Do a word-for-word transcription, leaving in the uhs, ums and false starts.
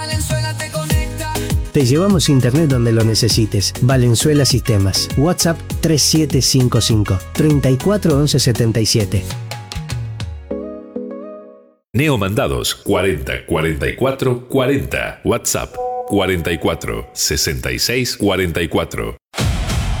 Valenzuela te conecta. Te llevamos internet donde lo necesites. Valenzuela Sistemas. WhatsApp tres siete cinco cinco, treinta y cuatro once setenta y siete. Neomandados cuarenta cuarenta y cuatro cuarenta. WhatsApp cuarenta y cuatro sesenta y seis cuarenta y cuatro.